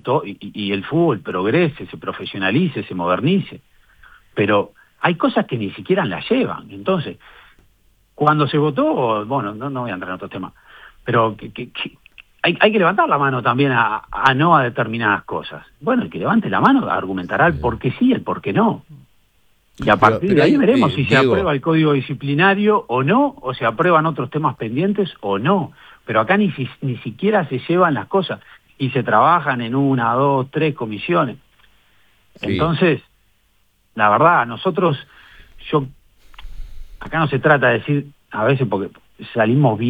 y el fútbol progrese, se profesionalice, se modernice. Pero hay cosas que ni siquiera las llevan. Entonces, cuando se votó, bueno, no voy a entrar en otros temas, pero hay que levantar la mano también a no a determinadas cosas. Bueno, el que levante la mano argumentará el por qué sí, el por qué no. Y a partir de ahí veremos si se aprueba el código disciplinario o no, o se aprueban otros temas pendientes o no. Pero acá ni siquiera se llevan las cosas y se trabajan en 1, 2, 3 comisiones. Sí. Entonces, la verdad, acá no se trata de decir, a veces porque salimos bien